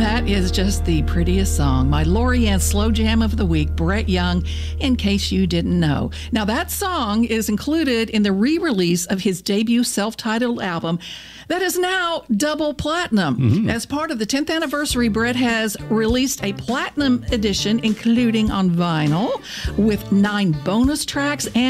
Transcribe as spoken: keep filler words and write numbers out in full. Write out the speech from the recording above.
That is just the prettiest song. My Lorianne Slow Jam of the Week, Brett Young, in case you didn't know. Now, that song is included in the re-release of his debut self-titled album that is now double platinum. Mm-hmm. As part of the tenth anniversary, Brett has released a platinum edition, including on vinyl, with nine bonus tracks and